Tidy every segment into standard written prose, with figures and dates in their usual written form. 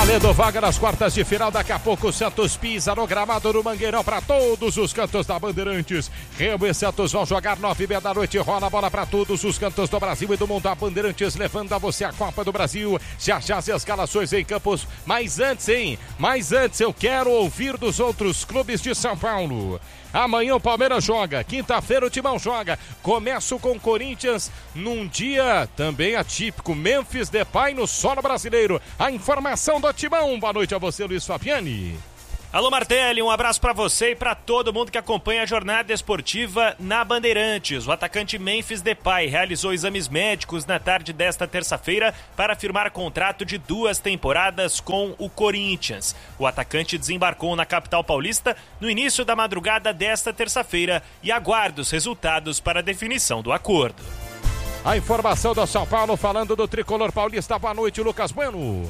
Valendo vaga nas quartas de final, daqui a pouco o Santos pisa no gramado do Mangueirão para todos os cantos da Bandeirantes. Remo e Santos vão jogar 9h30 da noite, rola a bola para todos os cantos do Brasil e do mundo. A Bandeirantes levando a você a Copa do Brasil. Já as escalações em campos, mas antes eu quero ouvir dos outros clubes de São Paulo. Amanhã o Palmeiras joga, quinta-feira o Timão joga. Começo com o Corinthians num dia também atípico. Memphis Depay no solo brasileiro. A informação do Timão. Boa noite a você, Luiz Fabiani. Alô Martelli, um abraço para você e para todo mundo que acompanha a jornada esportiva na Bandeirantes. O atacante Memphis Depay realizou exames médicos na tarde desta terça-feira para firmar contrato de 2 temporadas com o Corinthians. O atacante desembarcou na capital paulista no início da madrugada desta terça-feira e aguarda os resultados para a definição do acordo. A informação do São Paulo falando do tricolor paulista. Boa noite, Lucas Bueno.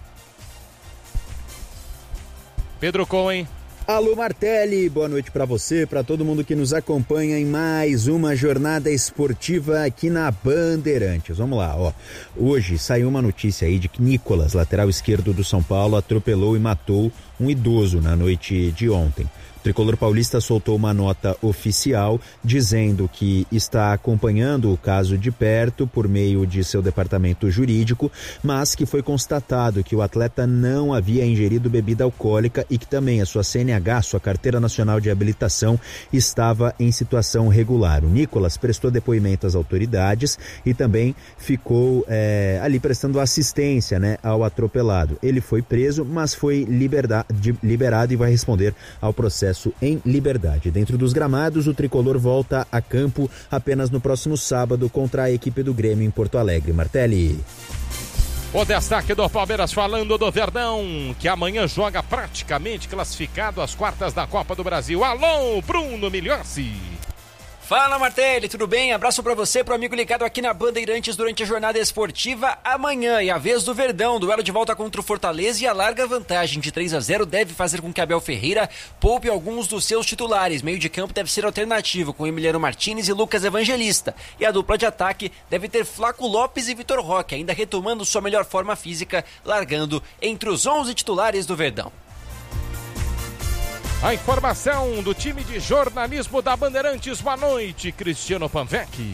Pedro Cohen. Alô Martelli, boa noite para você, para todo mundo que nos acompanha em mais uma jornada esportiva aqui na Bandeirantes. Vamos lá, ó. Hoje saiu uma notícia aí de que Nicolas, lateral esquerdo do São Paulo, atropelou e matou um idoso na noite de ontem. O tricolor paulista soltou uma nota oficial dizendo que está acompanhando o caso de perto por meio de seu departamento jurídico, mas que foi constatado que o atleta não havia ingerido bebida alcoólica e que também a sua CNH, sua Carteira Nacional de Habilitação, estava em situação regular. O Nicolas prestou depoimento às autoridades e também ficou ali prestando assistência, né, ao atropelado. Ele foi preso, mas foi liberado e vai responder ao processo em liberdade. Dentro dos gramados, o tricolor volta a campo apenas no próximo sábado contra a equipe do Grêmio em Porto Alegre. Martelli. O destaque do Palmeiras falando do Verdão, que amanhã joga praticamente classificado às quartas da Copa do Brasil. Alô, Bruno Migliossi. Fala Martelli, tudo bem? Abraço pra você, pro amigo ligado aqui na Bandeirantes durante a jornada esportiva. Amanhã é a vez do Verdão, duelo de volta contra o Fortaleza e a larga vantagem de 3-0 deve fazer com que Abel Ferreira poupe alguns dos seus titulares. Meio de campo deve ser alternativo com Emiliano Martínez e Lucas Evangelista. E a dupla de ataque deve ter Flaco Lopes e Vitor Roque, ainda retomando sua melhor forma física, largando entre os 11 titulares do Verdão. A informação do time de jornalismo da Bandeirantes. Boa noite, Cristiano Panvec.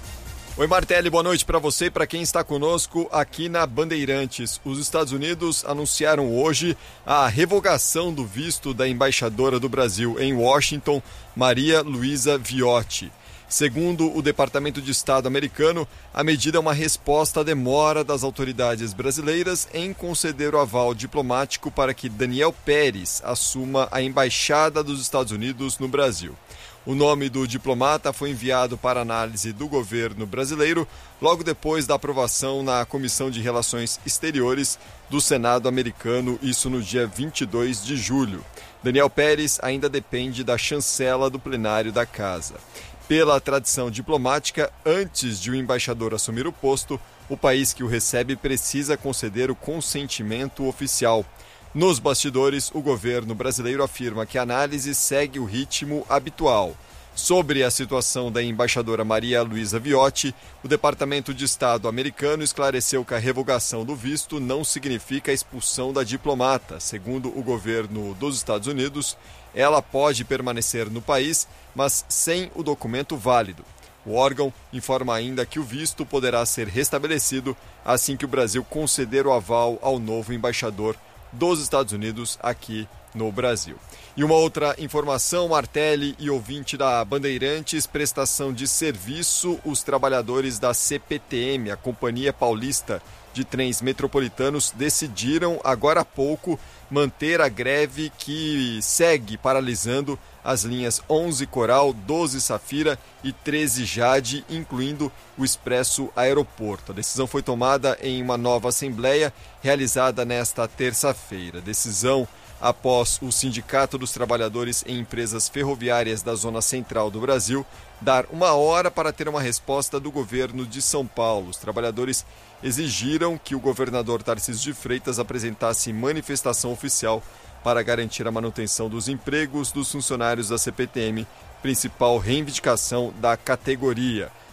Oi Martelli, boa noite para você e para quem está conosco aqui na Bandeirantes. Os Estados Unidos anunciaram hoje a revogação do visto da embaixadora do Brasil em Washington, Maria Luísa Viotti. Segundo o Departamento de Estado americano, a medida é uma resposta à demora das autoridades brasileiras em conceder o aval diplomático para que Daniel Pérez assuma a embaixada dos Estados Unidos no Brasil. O nome do diplomata foi enviado para análise do governo brasileiro logo depois da aprovação na Comissão de Relações Exteriores do Senado americano, isso no dia 22 de julho. Daniel Pérez ainda depende da chancela do plenário da Casa. Pela tradição diplomática, antes de o embaixador assumir o posto, o país que o recebe precisa conceder o consentimento oficial. Nos bastidores, o governo brasileiro afirma que a análise segue o ritmo habitual. Sobre a situação da embaixadora Maria Luísa Viotti, o Departamento de Estado americano esclareceu que a revogação do visto não significa a expulsão da diplomata. Segundo o governo dos Estados Unidos, ela pode permanecer no país, mas sem o documento válido. O órgão informa ainda que o visto poderá ser restabelecido assim que o Brasil conceder o aval ao novo embaixador dos Estados Unidos aqui no Brasil. E uma outra informação, Martelli e ouvinte da Bandeirantes, prestação de serviço, os trabalhadores da CPTM, a Companhia Paulista de Trens Metropolitanos, decidiram agora há pouco manter a greve que segue paralisando as linhas 11 Coral, 12 Safira e 13 Jade, incluindo o Expresso Aeroporto. A decisão foi tomada em uma nova assembleia realizada nesta terça-feira. Decisão após o Sindicato dos Trabalhadores em Empresas Ferroviárias da Zona Central do Brasil dar 1 hora para ter uma resposta do governo de São Paulo. Os trabalhadores exigiram que o governador Tarcísio de Freitas apresentasse manifestação oficial para garantir a manutenção dos empregos dos funcionários da CPTM, principal reivindicação da categoria.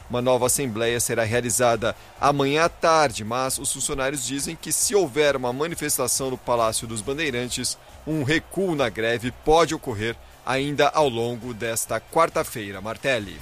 Uma nova assembleia será realizada amanhã à tarde, mas os funcionários dizem que se houver uma manifestação no Palácio dos Bandeirantes, um recuo na greve pode ocorrer ainda ao longo desta quarta-feira. Martelli.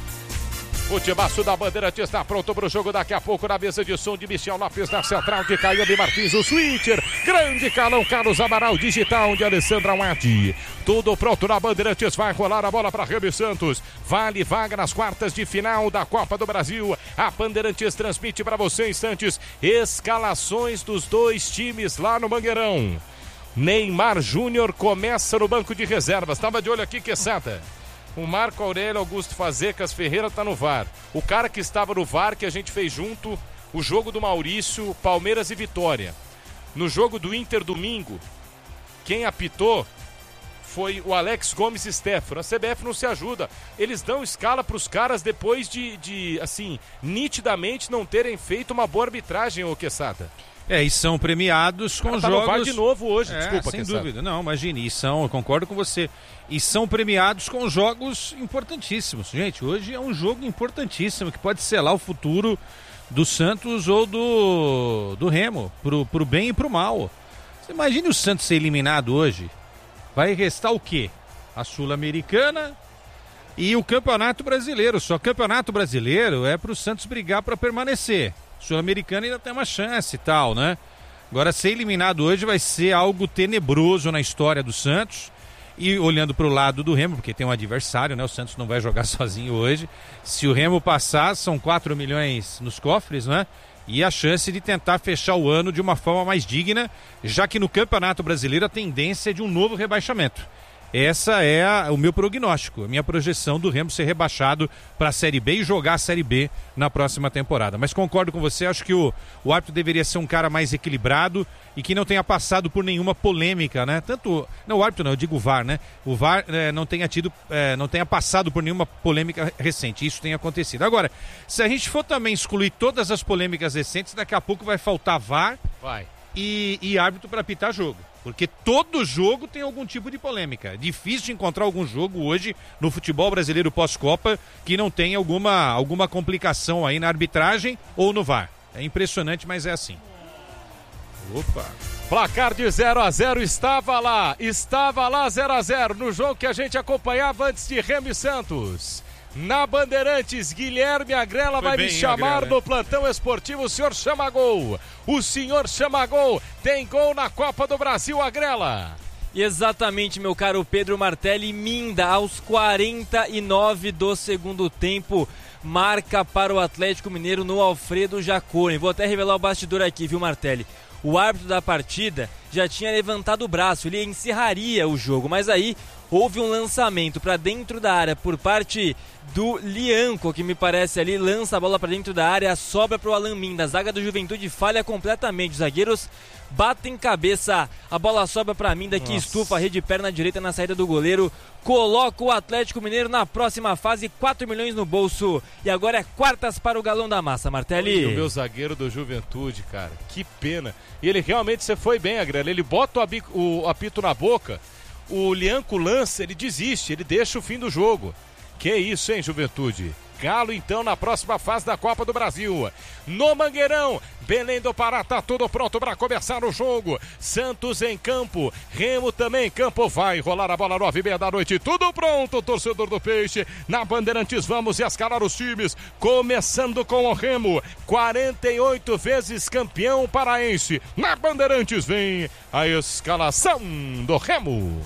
O timaço da Bandeirante está pronto para o jogo daqui a pouco na mesa de som de Michel Lopes, na central de Caiane Martins, o switcher, grande Calão, Carlos Amaral, digital de Alessandra Wadi. Tudo pronto na Bandeirantes, vai rolar a bola para Remy Santos. Vale vaga nas quartas de final da Copa do Brasil. A Bandeirantes transmite para você em instantes escalações dos dois times lá no Mangueirão. Neymar Júnior começa no banco de reservas. Estava de olho aqui, Quesada. O Marco Aurélio Augusto Fazecas Ferreira está no VAR. O cara que estava no VAR, que a gente fez junto, o jogo do Maurício, Palmeiras e Vitória. No jogo do Inter domingo, quem apitou foi o Alex Gomes Stefano. A CBF não se ajuda. Eles dão escala para os caras depois de, assim, nitidamente não terem feito uma boa arbitragem, ô Quesada. E são premiados com tá jogos... no VAR de novo hoje, desculpa, sem dúvida. Não, imagine, eu concordo com você. E são premiados com jogos importantíssimos. Gente, hoje é um jogo importantíssimo que pode selar o futuro do Santos ou do Remo, pro bem e pro mal. Você imagine o Santos ser eliminado hoje. Vai restar o quê? A Sul-Americana e o Campeonato Brasileiro. Só Campeonato Brasileiro é pro Santos brigar para permanecer. Sul-Americana ainda tem uma chance e tal, né? Agora, ser eliminado hoje vai ser algo tenebroso na história do Santos. E olhando para o lado do Remo, porque tem um adversário, né? O Santos não vai jogar sozinho hoje. Se o Remo passar, são 4 milhões nos cofres, né? E a chance de tentar fechar o ano de uma forma mais digna, já que no Campeonato Brasileiro a tendência é de um novo rebaixamento. Essa é o meu prognóstico, a minha projeção do Remo ser rebaixado para a Série B e jogar a Série B na próxima temporada. Mas concordo com você, acho que o árbitro deveria ser um cara mais equilibrado e que não tenha passado por nenhuma polêmica, né? Não, o árbitro não, eu digo o VAR, né? O VAR não tenha passado por nenhuma polêmica recente, isso tem acontecido. Agora, se a gente for também excluir todas as polêmicas recentes, daqui a pouco vai faltar VAR e árbitro para apitar jogo. Porque todo jogo tem algum tipo de polêmica. É difícil de encontrar algum jogo hoje no futebol brasileiro pós-Copa que não tenha alguma complicação aí na arbitragem ou no VAR. É impressionante, mas é assim. Opa! Placar de 0-0 estava lá 0-0 no jogo que a gente acompanhava antes de Remo e Santos. Na Bandeirantes, Guilherme Agrela vai me chamar no plantão esportivo. O senhor chama gol. O senhor chama gol. Tem gol na Copa do Brasil, Agrela. Exatamente, meu caro Pedro Martelli. Minda aos 49 do segundo tempo. Marca para o Atlético Mineiro no Alfredo Jaconi. Vou até revelar o bastidor aqui, viu, Martelli? O árbitro da partida já tinha levantado o braço, ele encerraria o jogo, mas aí houve um lançamento para dentro da área por parte do Lianco, que me parece ali, lança a bola para dentro da área, sobra para o Alan Minda, a zaga do Juventude falha completamente, os zagueiros batem cabeça, a bola sobra para Minda, que estufa a rede perna direita na saída do goleiro, coloca o Atlético Mineiro na próxima fase, 4 milhões no bolso, e agora é quartas para o Galão da Massa, Martelli. O meu zagueiro do Juventude, cara, que pena, e ele realmente, você foi bem, Agrela, ele bota o apito na boca, o Lianco lança, ele desiste, ele deixa o fim do jogo. Que isso, hein, Juventude? Galo, então, na próxima fase da Copa do Brasil. No Mangueirão, Belém do Pará, tá tudo pronto para começar o jogo. Santos em campo, Remo também em campo. Vai rolar a bola 9h30 da noite. Tudo pronto, torcedor do Peixe. Na Bandeirantes, vamos escalar os times. Começando com o Remo, 48 vezes campeão paraense. Na Bandeirantes vem a escalação do Remo.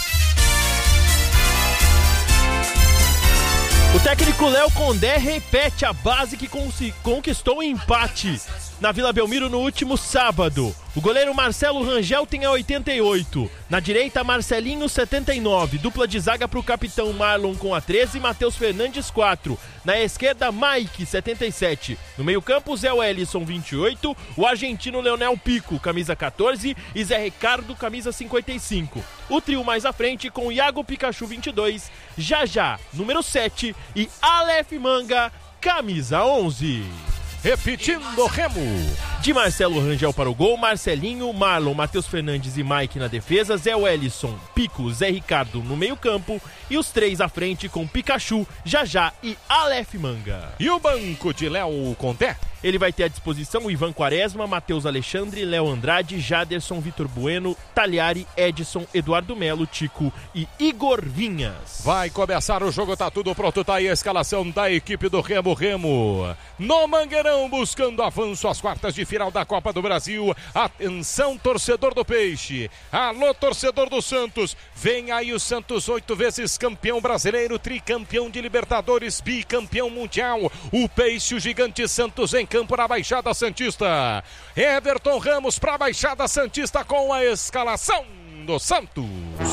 O técnico Léo Condé repete a base que conquistou o empate na Vila Belmiro no último sábado. O goleiro Marcelo Rangel tem a 88. Na direita, Marcelinho, 79. Dupla de zaga para o capitão Marlon com a 13 e Matheus Fernandes, 4. Na esquerda, Mike, 77. No meio-campo, Zé Wellison, 28. O argentino Leonel Pico, camisa 14. E Zé Ricardo, camisa 55. O trio mais à frente com Iago Pikachu, 22. Jajá, número 7. E Aleph Manga, camisa 11. Repetindo, Remo. De Marcelo Rangel para o gol, Marcelinho, Marlon, Matheus Fernandes e Mike na defesa, Zé Wellison, Pico, Zé Ricardo no meio campo e os 3 à frente com Pikachu, Jajá e Aleph Manga. E o banco de Léo Condé? Ele vai ter à disposição o Ivan Quaresma, Matheus Alexandre, Léo Andrade, Jaderson, Vitor Bueno, Talhari, Edson, Eduardo Melo, Tico e Igor Vinhas. Vai começar o jogo, tá tudo pronto, tá aí a escalação da equipe do Remo no Mangueirão, buscando avanço às quartas de final da Copa do Brasil. Atenção, torcedor do Peixe, alô, torcedor do Santos, vem aí o Santos, 8 vezes campeão brasileiro, tricampeão de Libertadores, bicampeão mundial. O Peixe, o gigante Santos em campo na Baixada Santista. Everton Ramos para a Baixada Santista com a escalação do Santos.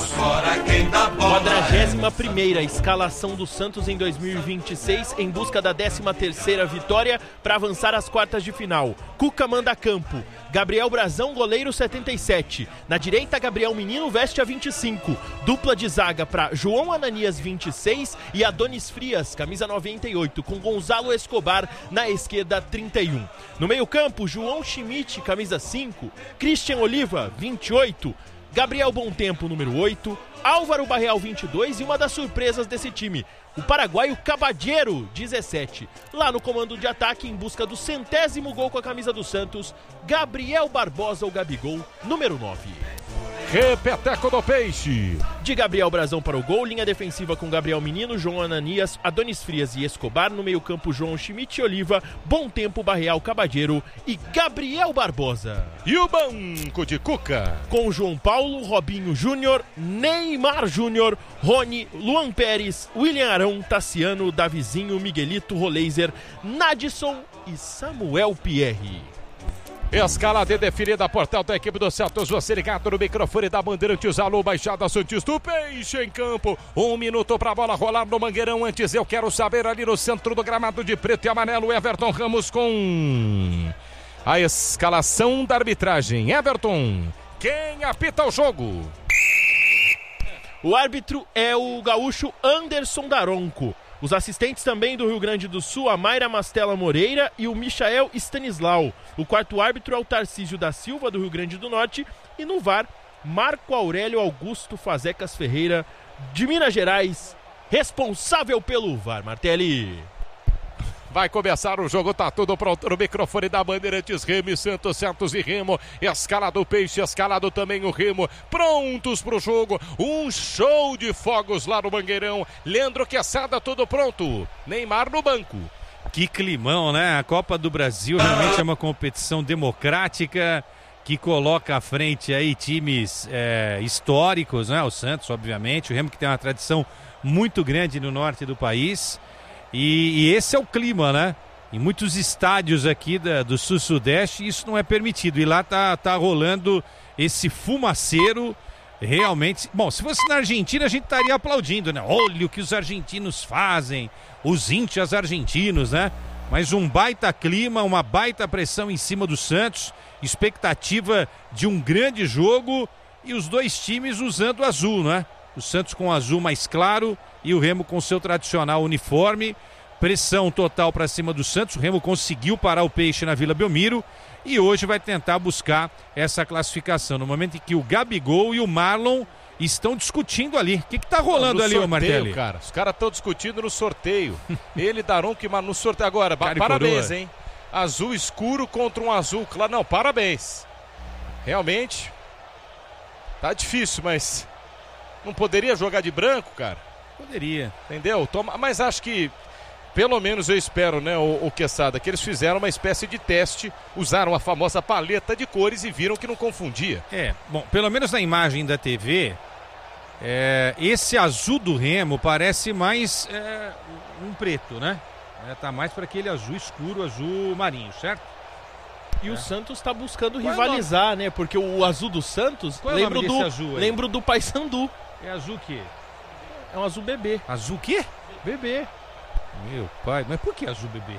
41ª escalação do Santos em 2026 em busca da 13ª vitória para avançar às quartas de final. Cuca manda campo. Gabriel Brazão, goleiro 77. Na direita, Gabriel Menino veste a 25. Dupla de zaga para João Ananias 26 e Adonis Frias, camisa 98, com Gonzalo Escobar na esquerda 31. No meio-campo, João Schmidt, camisa 5, Christian Oliva 28, Gabriel Bontempo, número 8, Álvaro Barreal, 22 e uma das surpresas desse time, o paraguaio Cabadeiro, 17. Lá no comando de ataque, em busca do 100º gol com a camisa do Santos, Gabriel Barbosa, o Gabigol, número 9. Repeteco do Peixe. De Gabriel Brazão para o gol, linha defensiva com Gabriel Menino, João Ananias, Adonis Frias e Escobar. No meio campo, João Schmidt e Oliva, Bontempo, Barreal, Cabadeiro e Gabriel Barbosa. E o banco de Cuca? Com João Paulo, Robinho Júnior, Neymar Júnior, Rony, Luan Pérez, William Arão, Tassiano, Davizinho, Miguelito, Roleiser, Nadson e Samuel Pierre. Escalada definida, portal da equipe do Santos, você ligado no microfone da Bandeirantes, alô, Baixada Santista, o Peixe em campo, 1 minuto pra bola rolar no Mangueirão. Antes eu quero saber ali no centro do gramado de preto e amarelo, Everton Ramos com a escalação da arbitragem. Everton, quem apita o jogo? O árbitro é o gaúcho Anderson Daronco. Os assistentes também do Rio Grande do Sul, a Mayra Mastella Moreira e o Michael Stanislau. O quarto árbitro é o Tarcísio da Silva, do Rio Grande do Norte. E no VAR, Marco Aurélio Augusto Fazecas Ferreira, de Minas Gerais, responsável pelo VAR. Martelli. Vai começar o jogo, tá tudo pronto no microfone da Bandeirantes. Remo e Santos, Santos e Remo. Escalado o Peixe, escalado também o Remo. Prontos pro jogo. Um show de fogos lá no Mangueirão. Leandro Quesada, tudo pronto. Neymar no banco. Que climão, né? A Copa do Brasil realmente é uma competição democrática que coloca à frente aí times históricos, né? O Santos, obviamente. O Remo que tem uma tradição muito grande no norte do país. E esse é o clima, né? Em muitos estádios aqui do sul-sudeste isso não é permitido. E lá tá rolando esse fumaceiro realmente. Bom, se fosse na Argentina a gente estaria aplaudindo, né? Olha o que os argentinos fazem, os índios argentinos, né? Mas um baita clima, uma baita pressão em cima do Santos, expectativa de um grande jogo e os dois times usando azul, né? O Santos com o azul mais claro e o Remo com seu tradicional uniforme. Pressão total para cima do Santos. O Remo conseguiu parar o Peixe na Vila Belmiro e hoje vai tentar buscar essa classificação. No momento em que o Gabigol e o Marlon estão discutindo ali. O que tá rolando ali, ô Martelli? Cara, os caras estão discutindo no sorteio. Ele, Daronco, no sorteio. Agora, parabéns, hein? Azul escuro contra um azul claro. Não, parabéns. Realmente, tá difícil, mas não poderia jogar de branco, cara? Poderia. Entendeu? Mas acho que, pelo menos eu espero, né, o Quesada, que eles fizeram uma espécie de teste, usaram a famosa paleta de cores e viram que não confundia. Bom, pelo menos na imagem da TV, esse azul do Remo parece mais um preto, né? Tá mais para aquele azul escuro, azul marinho, certo? E o Santos está buscando rivalizar, né? Porque o azul do Santos, lembro do Paysandu. É azul o quê? É um azul bebê. Azul o quê? Bebê. Meu pai, mas por que azul bebê?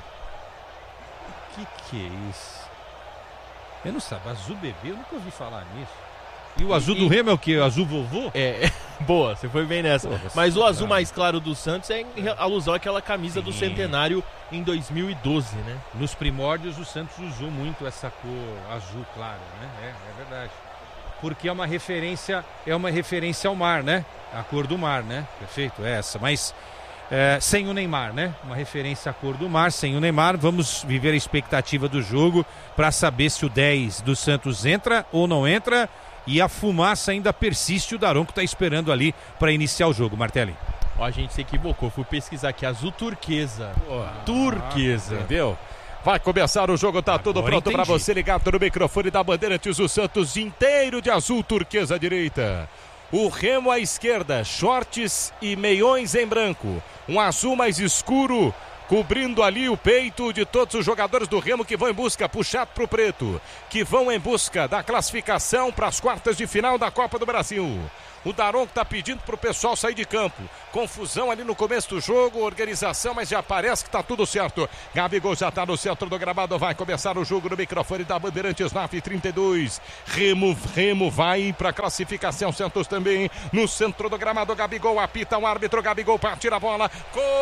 O que é isso? Eu não sei, azul bebê, eu nunca ouvi falar nisso. E o azul do Remo é o quê? O azul vovô? Boa, você foi bem nessa. Pô, mas o azul mais claro do Santos é em alusão àquela camisa do centenário em 2012, né? Nos primórdios o Santos usou muito essa cor azul claro, né? É verdade. Porque é uma referência ao mar, né? A cor do mar, né? Perfeito, é essa. Mas sem o Neymar, né? Uma referência à cor do mar, sem o Neymar. Vamos viver a expectativa do jogo para saber se o 10 do Santos entra ou não entra. E a fumaça ainda persiste, o Daronco está esperando ali para iniciar o jogo, Martelli. Ó, a gente se equivocou, fui pesquisar aqui, azul turquesa. Turquesa. Entendeu? Vai começar o jogo, tá tudo pronto para você ligado no microfone da Bandeirantes, o Santos inteiro de azul turquesa à direita. O Remo à esquerda, shorts e meiões em branco. Um azul mais escuro, cobrindo ali o peito de todos os jogadores do Remo que vão em busca, puxado pro preto, que vão em busca da classificação para as quartas de final da Copa do Brasil. O Daronco está pedindo para o pessoal sair de campo. Confusão ali no começo do jogo, organização, mas já parece que está tudo certo. Gabigol já está no centro do gramado, vai começar o jogo no microfone da Bandeirantes 9:32. Remo vai para a classificação, Santos também no centro do gramado. Gabigol apita o árbitro, Gabigol partir a bola.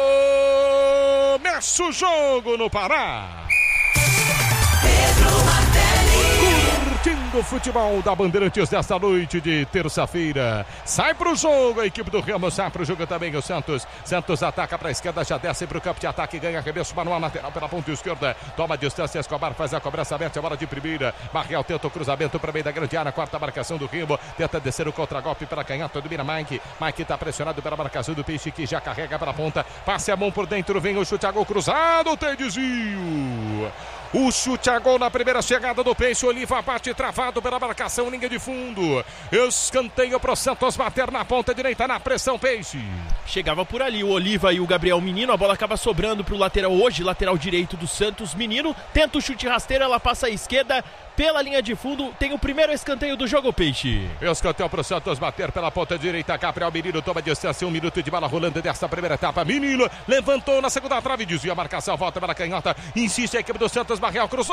Começa o jogo no Pará. Pedro Martelli. Curtindo o futebol da Bandeirantes desta noite de terça-feira. Sai pro jogo a equipe do Remo, sai pro jogo também o Santos. Santos ataca pra esquerda, já desce pro campo de ataque, ganha arremesso manual lateral pela ponta esquerda. Toma a distância, Escobar faz a cobrança aberta, a bola de primeira. Barreal tenta o cruzamento para meio da grande área, quarta marcação do Remo. Tenta descer o contragolpe pela canhota, domina Mike. Mike tá pressionado pela marcação do Peixe, que já carrega para a ponta. Passe a mão por dentro, vem o chute a gol cruzado, tem desvio. O chute a gol na primeira chegada do Peixe. Oliva bate travado pela marcação, linha de fundo. Escanteio pro Santos bater na ponta direita, na pressão Peixe. Chegava por ali o Oliva e o Gabriel Menino. A bola acaba sobrando pro lateral hoje, lateral direito do Santos. Menino tenta o chute rasteiro, ela passa à esquerda. Pela linha de fundo, tem o primeiro escanteio do jogo, Peixe. Escanteio pro Santos bater pela ponta direita. Gabriel Menino toma distância, 1 minuto de bola rolando desta primeira etapa. Menino levantou na segunda trave, desvia a marcação, volta pela canhota. Insiste a equipe do Santos, Barreal cruzou,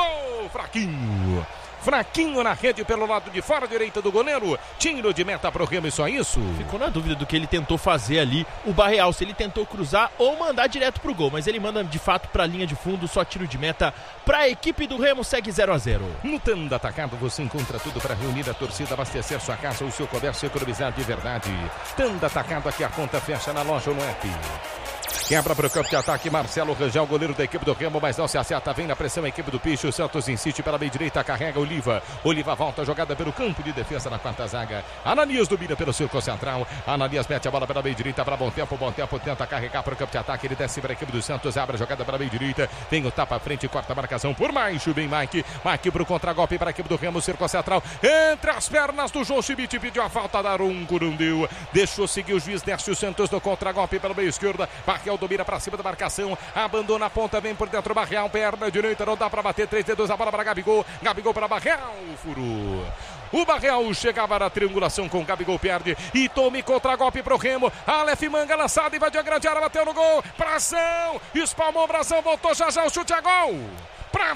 fraquinho na rede pelo lado de fora, direita do goleiro. Tiro de meta pro Remo, só isso. Ficou na dúvida do que ele tentou fazer ali, o Barreal, se ele tentou cruzar ou mandar direto pro gol, mas ele manda de fato pra linha de fundo, só tiro de meta pra equipe do Remo, segue 0-0. No Tanda Atacado você encontra tudo para reunir a torcida, abastecer sua casa ou seu comércio e economizar de verdade. Tanda Atacado, aqui a conta fecha na loja ou no app. Quebra para o campo de ataque, Marcelo Rangel, goleiro da equipe do Remo, mas não se acerta, vem na pressão a equipe do Peixe, o Santos insiste pela meia direita, carrega Oliva volta, jogada pelo campo de defesa na quarta zaga, Ananias domina pelo círculo central, Ananias mete a bola pela meia direita para Bom Tempo tenta carregar para o campo de ataque, ele desce para a equipe do Santos, abre a jogada para a meia direita, vem o tapa à frente, corta a marcação por baixo, vem Mike para o contragolpe para a equipe do Remo, círculo central, entre as pernas do João Schmidt, pediu a falta, Daronco não deu, deixou seguir o juiz, desce o Santos no contragolpe pela meia esquerda, Barreal domina para cima da marcação, abandona a ponta, vem por dentro, Barreal, perna direita, não dá para bater, 3 dedos, a bola para Gabigol para Barreal, furou. O Barreal chegava na triangulação com o Gabigol, perde e tome contra-golpe pro Remo. Aleph Manga lançado, invadiu a grande área, bateu no gol. Brasão, espalmou o Brasão, voltou já o chute a gol. Pra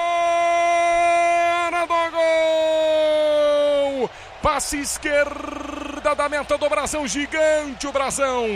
fora do gol. Passe esquerda da meta do Brasão, gigante o Brasão.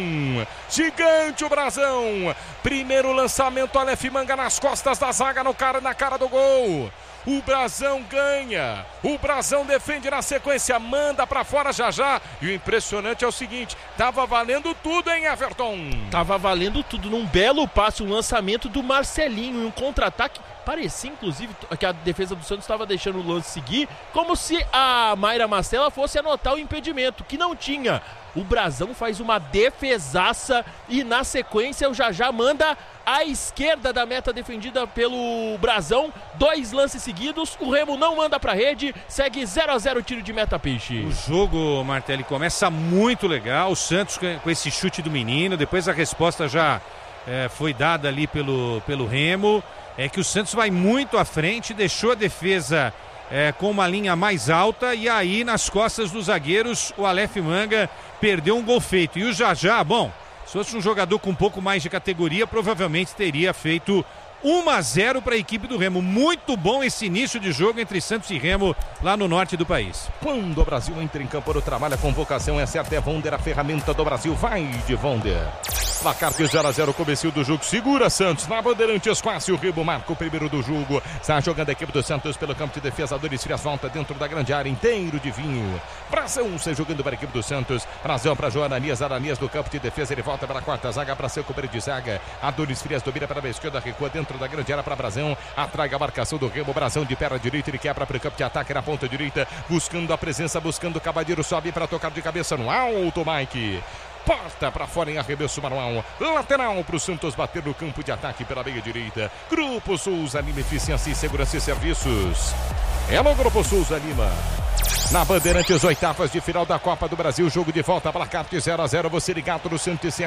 Primeiro lançamento, Aleph Manga nas costas da zaga, na cara do gol. O Brasão ganha, o Brasão defende na sequência, manda pra fora já. E o impressionante é o seguinte, tava valendo tudo, hein, Everton? Tava valendo tudo, num belo passe, um lançamento do Marcelinho, um contra-ataque. Parecia, inclusive, que a defesa do Santos estava deixando o lance seguir, como se a Mayra Mastella fosse anotar o impedimento, que não tinha. O Brasão faz uma defesaça e na sequência o Jajá manda à esquerda da meta defendida pelo Brasão. 2 lances seguidos, o Remo não manda pra rede, segue 0-0 tiro de meta, Peixe. O jogo, Martelli, começa muito legal, o Santos com esse chute do menino, depois a resposta já foi dada ali pelo Remo. É que o Santos vai muito à frente, deixou a defesa com uma linha mais alta e aí nas costas dos zagueiros o Aleph Manga perdeu um gol feito. E o Jajá, bom, se fosse um jogador com um pouco mais de categoria, provavelmente teria feito 1-0 para a equipe do Remo. Muito bom esse início de jogo entre Santos e Remo lá no norte do país. Quando o Brasil entra em campo no trabalho, a convocação é certa, é Wonder, a ferramenta do Brasil. Vai de Wonder. Placar de 0-0, comecinho do jogo. Segura Santos na Bandeirantes, quase o Remo marca o primeiro do jogo. Está jogando a equipe do Santos pelo campo de defesa. Dores Frias volta dentro da grande área, inteiro de vinho. Brasão sai jogando para a equipe do Santos. Brasão para João Ananias. Ananias do campo de defesa, ele volta para a quarta zaga para seu companheiro de zaga. A Dores Frias domina para a esquerda, recua dentro da grande área para Brasão. Atrai a marcação do Remo. Brasão de perna direita, ele quebra para o campo de ataque na ponta direita, buscando a presença, buscando o Cavadeiro, sobe para tocar de cabeça no alto, Mike. Porta para fora em arremesso manual. Lateral para o Santos bater no campo de ataque pela meia direita. Grupo Souza Lima, eficiência e segurança e serviços. É no Grupo Souza Lima. Na Bandeirantes, oitavas de final da Copa do Brasil, jogo de volta, placar de 0-0, você ligado no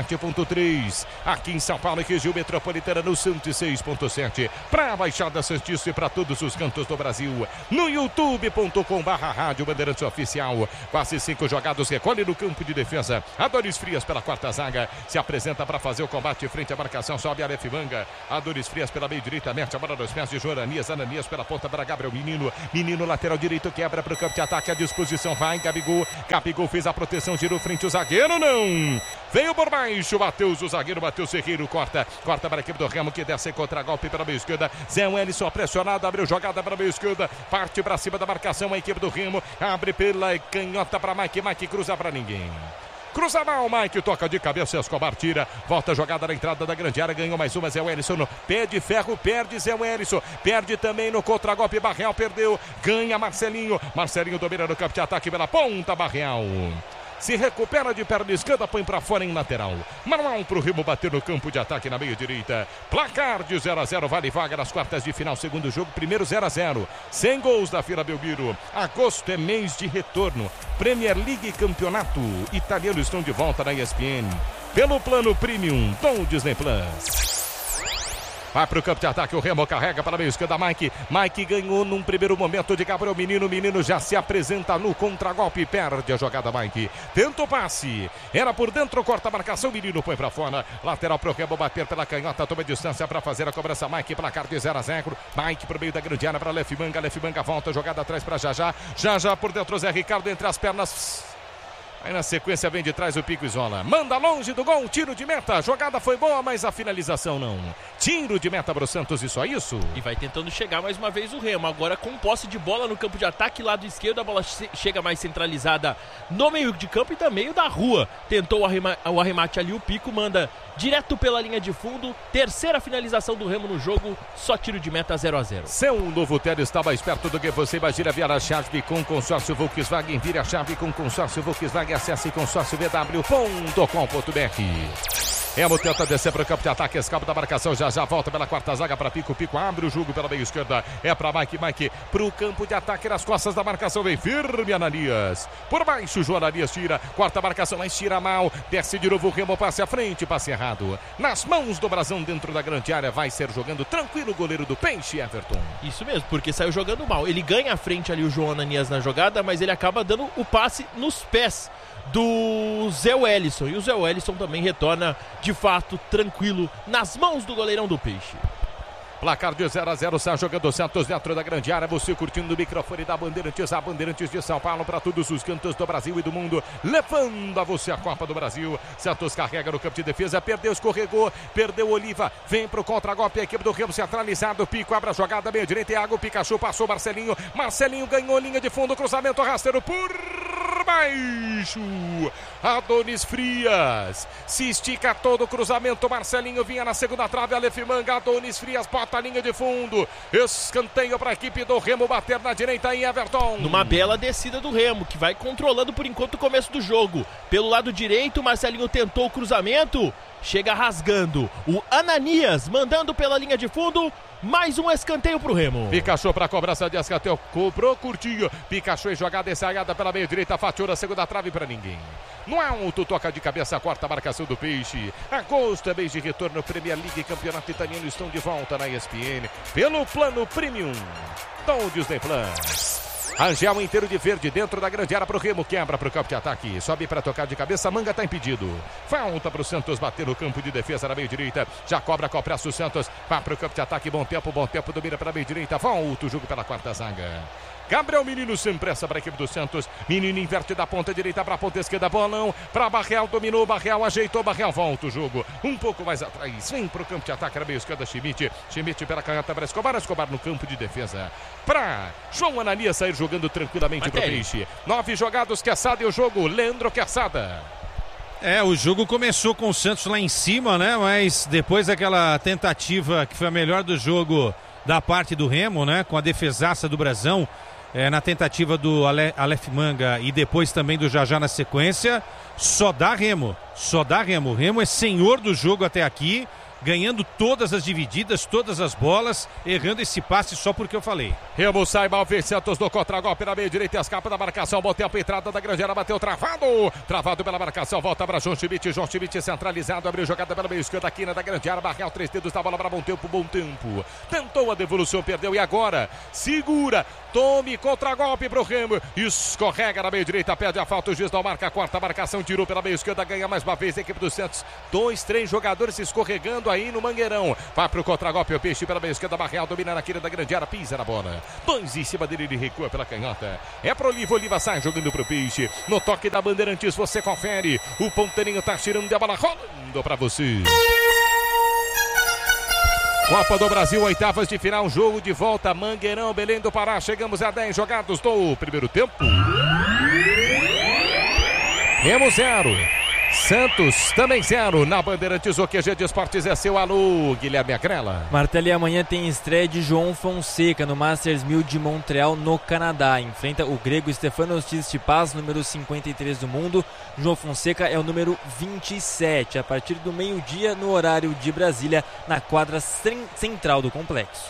107.3, aqui em São Paulo e região metropolitana no 106.7, para a Baixada Santista e para todos os cantos do Brasil, no youtube.com/rádio Bandeirantes Oficial. Quase 5 jogados, recolhe no campo de defesa, Adonis Frias pela quarta zaga, se apresenta para fazer o combate frente à marcação, sobe a Aleph Manga, Adonis Frias pela meia direita, mete a bola nos pés de João Ananias, Ananias pela ponta para Gabriel Menino, Menino lateral direito, quebra para o campo de ataque, à disposição, vai Gabigol, Gabigol fez a proteção, girou frente o zagueiro, não, veio por baixo, Matheus, o zagueiro, Matheus Ferreiro, corta para a equipe do Remo, que desce contra golpe pela meia esquerda, Zé Wellison pressionado, abriu jogada para a meia esquerda, parte para cima da marcação, a equipe do Remo, abre pela canhota para Mike cruza para ninguém. Cruza mal, Mike, toca de cabeça, Escobar tira, volta a jogada na entrada da grande área, ganhou mais uma, Zé Wellison no pé de ferro, perde Zé Wellison, perde também no contragolpe, Barreal perdeu, ganha Marcelinho domina no campo de ataque pela ponta, Barreal. Se recupera de perna esquerda, põe para fora em lateral. Manual para o Remo bater no campo de ataque na meia direita. Placar de 0-0, vale vaga nas quartas de final. Segundo jogo, primeiro 0-0. 100 gols da Vila Belmiro. Agosto é mês de retorno. Premier League e Campeonato Italiano estão de volta na ESPN. Pelo plano Premium do Disney Plus. Vai para o campo de ataque, o Remo carrega para a meia esquerda, Mike ganhou num primeiro momento de Gabriel Menino já se apresenta no contragolpe, perde a jogada, Mike, tenta o passe, era por dentro, corta a marcação, Menino põe para fora, lateral para o Remo bater pela canhota, toma distância para fazer a cobrança, Mike, placar de 0-0, Mike para o meio da grande área para Aleph Manga volta, jogada atrás para Já por dentro, Zé Ricardo entre as pernas. Aí na sequência vem de trás o Pico isola. Manda longe do gol, tiro de meta. A jogada foi boa, mas a finalização não. Tiro de meta para o Santos e só isso. E vai tentando chegar mais uma vez o Remo. Agora com posse de bola no campo de ataque, lado esquerdo. A bola chega mais centralizada no meio de campo e também meio da rua. Tentou o arremate ali, o Pico manda direto pela linha de fundo. Terceira finalização do Remo no jogo. Só tiro de meta 0-0. Seu novo Télio está mais perto do que você imagina. Vira a chave com consórcio Volkswagen. Vira a chave com consórcio Volkswagen. Acesse consórciovw.com.br. Remo tenta descer para o campo de ataque, escapa da marcação, já volta pela quarta zaga para Pico abre o jogo pela meia esquerda, é para Mike para o campo de ataque nas costas da marcação, vem firme Ananias, por baixo João Ananias tira, quarta marcação, mas tira mal, desce de novo o Remo, passe à frente, passe errado, nas mãos do Brasão dentro da grande área, vai ser jogando tranquilo o goleiro do Peixe, Everton. Isso mesmo, porque saiu jogando mal, ele ganha à frente ali o João Ananias na jogada, mas ele acaba dando o passe nos pés do Zé Wellison, e o Zé Wellison também retorna de fato tranquilo nas mãos do goleirão do Peixe. Placar de 0-0, está jogando o Santos dentro da grande área, você curtindo o microfone da Bandeirantes, a Bandeirantes de São Paulo para todos os cantos do Brasil e do mundo, levando a você a Copa do Brasil. Santos carrega no campo de defesa, perdeu, escorregou, perdeu Oliva, vem pro contra-golpe, a equipe do Remo centralizado, Pico abre a jogada, meia direita, Iago, Pikachu passou Marcelinho ganhou linha de fundo, cruzamento rasteiro por baixo, Adonis Frias, se estica todo o cruzamento, Marcelinho vinha na segunda trave, Aleph Manga, Adonis Frias, bota a linha de fundo, escanteio para a equipe do Remo bater na direita em Everton. Numa bela descida do Remo, que vai controlando por enquanto o começo do jogo. Pelo lado direito, Marcelinho tentou o cruzamento, chega rasgando o Ananias, mandando pela linha de fundo, mais um escanteio pro Remo. Pikachu para a cobrança de escanteio, cobrou curtinho, Pikachu em jogada ensaiada pela meia direita, fatiou na segunda trave para ninguém. No alto, toca de cabeça, quarta marcação do Peixe. Agosto é mês de retorno, Premier League e Campeonato Italiano estão de volta na ESPN, pelo plano Premium do Disney Plus. Angel inteiro de verde dentro da grande área pro Remo. Quebra pro campo de ataque. Sobe para tocar de cabeça. Manga tá impedido. Falta pro Santos bater no campo de defesa na meia direita. Já cobra o Santos. Vai pro campo de ataque. Bom tempo. Domina para a meia direita. Volta o jogo pela quarta zaga. Gabriel Menino sem pressa para a equipe do Santos. Menino inverte da ponta direita para a ponta esquerda. Bolão para Barreal. Dominou. Barreal ajeitou. Barreal volta o jogo. Um pouco mais atrás. Vem para o campo de ataque na meia esquerda. Schmidt pela canhota para Escobar. Escobar no campo de defesa. Para João Ananias sair jogando tranquilamente para o Peixe. 9 jogados. Quesada e o jogo. Leandro Quesada. O jogo começou com o Santos lá em cima, né? Mas depois daquela tentativa que foi a melhor do jogo da parte do Remo, né? Com a defesaça do Brasão, na tentativa do Aleph Manga e depois também do Jajá na sequência, só dá Remo. O Remo é senhor do jogo até aqui, ganhando todas as divididas, todas as bolas, errando esse passe só porque eu falei. Remo sai mal, vem Santos no contra-golpe na meia direita, escapa da marcação, bom tempo, entrada da grande área, bateu travado pela marcação, volta para João Schmidt centralizado, abriu jogada pela meia esquerda, aqui na da grande área, Barreal, 3 dedos da bola para bom tempo, tentou a devolução, perdeu e agora, segura, tome contra-golpe pro Remo, escorrega na meia direita, perde a falta, o juiz não marca, quarta marcação, tirou pela meia esquerda, ganha mais uma vez a equipe do Santos, 2, 3 jogadores escorregando aí no Mangueirão, vai pro contra-golpe, o Peixe pela meia esquerda, Barreal domina na quina da grande área, pisa na bola, 2 em cima dele, ele recua pela canhota, é pro Oliva sai jogando pro Peixe, no toque da Bandeirantes você confere, o Ponteirinho tá tirando a bola, rolando pra você. Copa do Brasil, oitavas de final, jogo de volta, Mangueirão, Belém do Pará, chegamos a 10 jogados do primeiro tempo. Remo 0. Santos também 0 na Bandeirantes, o QG de Esportes é seu. Alô, Guilherme Agrela. Martelo, amanhã tem estreia de João Fonseca no Masters 1000 de Montreal, no Canadá. Enfrenta o grego Stefanos Tsitsipas, número 53 do mundo. João Fonseca é o número 27, a partir do meio-dia no horário de Brasília, na quadra central do complexo.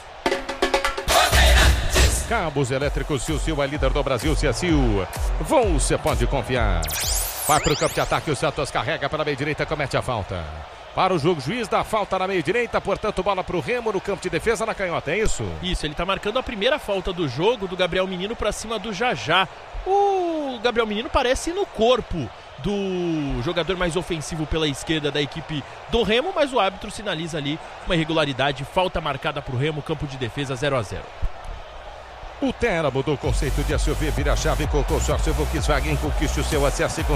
Cabos elétricos, Sil é líder do Brasil, se é Sil, você pode confiar. Vai para o campo de ataque, o Santos carrega pela meia direita, comete a falta. Para o jogo, juiz dá falta na meia direita, portanto bola para o Remo no campo de defesa na canhota, é isso? Isso, ele está marcando a primeira falta do jogo do Gabriel Menino para cima do Jajá. O Gabriel Menino parece no corpo do jogador mais ofensivo pela esquerda da equipe do Remo, mas o árbitro sinaliza ali uma irregularidade, falta marcada para o Remo, campo de defesa 0-0. O Terra mudou o conceito de SUV, vira a chave com o consórcio Volkswagen, conquiste o seu acesso em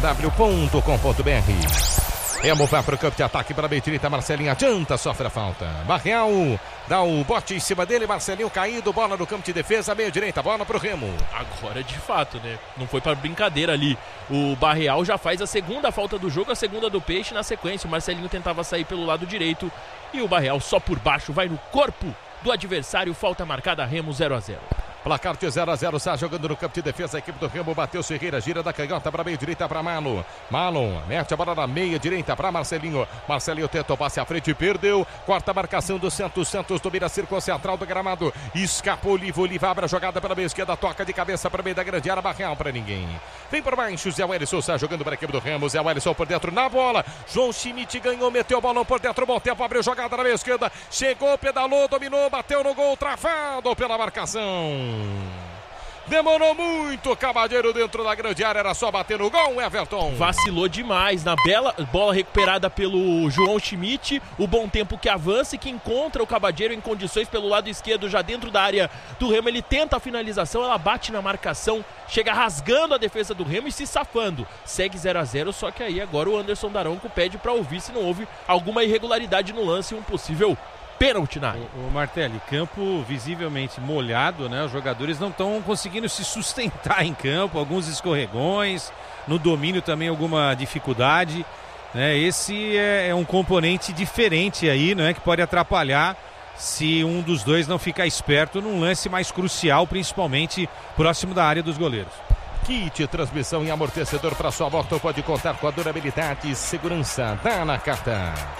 consórciovw.com.br. Remo vai para o campo de ataque para a meia direita, Marcelinho adianta, sofre a falta. Barreal dá o bote em cima dele, Marcelinho caído, bola no campo de defesa, meia direita, bola para o Remo. Agora de fato, né? Não foi para brincadeira ali. O Barreal já faz a segunda falta do jogo, a segunda do Peixe na sequência. O Marcelinho tentava sair pelo lado direito e o Barreal só por baixo vai no corpo do adversário, falta marcada, Remo 0-0. Placar de 0-0, está jogando no campo de defesa, a equipe do Remo, bateu Ferreira, gira da canhota para a meia direita para Marlon. Marlon mete a bola na meia direita para Marcelinho. Marcelinho tentou passe à frente, perdeu. Quarta marcação do Santos, Santos domina círculo central do gramado. Escapou Oliva abre a jogada pela meia esquerda, toca de cabeça para meio da grande área, Barreal para ninguém. Vem por baixo, Zé Wellison está jogando para a equipe do Remo, Zé Wellison por dentro na bola. João Schmidt ganhou, meteu o balão por dentro, bom tempo, abriu jogada na meia esquerda, chegou, pedalou, dominou, bateu no gol, travado pela marcação. Demorou muito, Cabadeiro dentro da grande área, era só bater no gol, Everton. Vacilou demais, na bela bola recuperada pelo João Schmidt, o bom tempo que avança e que encontra o Cabadeiro em condições pelo lado esquerdo, já dentro da área do Remo, ele tenta a finalização, ela bate na marcação, chega rasgando a defesa do Remo e se safando. Segue 0-0, só que aí agora o Anderson Daronco pede para ouvir se não houve alguma irregularidade no lance e um possível pênalti na área. O Martelli, campo visivelmente molhado, né? Os jogadores não estão conseguindo se sustentar em campo, alguns escorregões, no domínio também alguma dificuldade, né? Esse é um componente diferente aí, né? Que pode atrapalhar se um dos dois não ficar esperto num lance mais crucial, principalmente próximo da área dos goleiros. Kit, transmissão e amortecedor para sua moto, pode contar com a durabilidade e segurança da Nakata.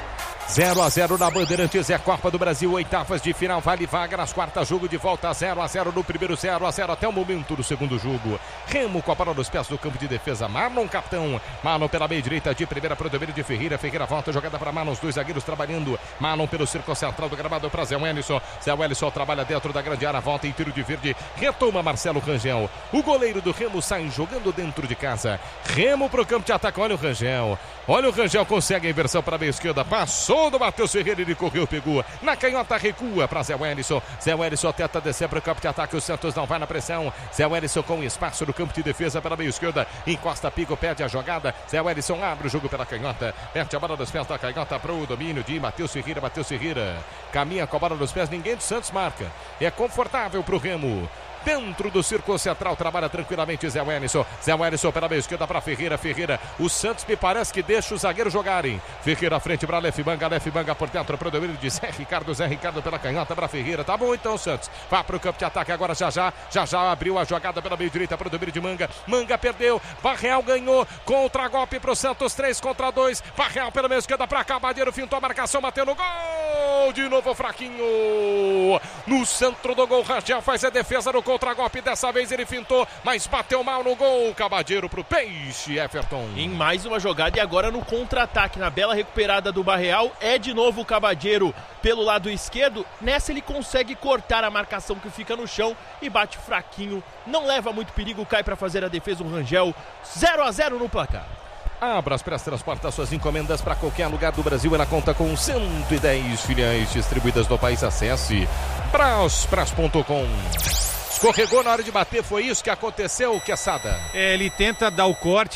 0-0 na Bandeirantes, é Copa do Brasil, oitavas de final, vale vaga nas quartas, jogo de volta, 0-0 no primeiro, 0-0 até o momento do segundo jogo. Remo com a bola nos pés do campo de defesa, Marlon capitão, Marlon pela meia direita de primeira para o domínio de Ferreira, Ferreira volta, jogada para Marlon, os dois zagueiros trabalhando, Marlon pelo círculo central do gramado para Zé Wellison trabalha dentro da grande área, volta em tiro de verde, retoma Marcelo Rangel, o goleiro do Remo sai jogando dentro de casa, Remo pro campo de ataque, olha o Rangel consegue a inversão para a meia esquerda, passou do Matheus Ferreira, ele correu, pegou na canhota, recua para Zé Wellison tenta descer para o campo de ataque, o Santos não vai na pressão, Zé Wellison com espaço no campo de defesa pela meia esquerda, encosta Pico, perde a jogada, Zé Wellison abre o jogo pela canhota, perde a bola dos pés da canhota para o domínio de Matheus Ferreira, caminha com a bola nos pés, ninguém do Santos marca, é confortável para o Remo. Dentro do círculo central, trabalha tranquilamente Zé Wellison pela meia esquerda para Ferreira, o Santos me parece que deixa os zagueiros jogarem, Ferreira à frente para Lef Banga por dentro para o domínio de Zé Ricardo pela canhota para Ferreira, tá bom então Santos, vai para o campo de ataque agora, já abriu a jogada pela meia direita para o domínio de Manga perdeu, Barreal ganhou, contra-golpe para o Santos, 3 contra 2, Barreal pela meia esquerda para Cabadeiro, fintou a marcação, bateu no gol, de novo fraquinho, no centro do gol, Rangel faz a defesa no contra-golpe, dessa vez ele fintou, mas bateu mal no gol, Cabadeiro pro Peixe, Everton. Em mais uma jogada e agora no contra-ataque, na bela recuperada do Barreal, é de novo o Cabadeiro pelo lado esquerdo, nessa ele consegue cortar a marcação que fica no chão e bate fraquinho, não leva muito perigo, cai para fazer a defesa o Rangel, 0-0 no placar. A Braspress transporta suas encomendas para qualquer lugar do Brasil. Ela conta com 110 filiais distribuídas no país. Acesse braspress.com. Escorregou na hora de bater, foi isso que aconteceu, Quesada? Ele tenta dar o corte.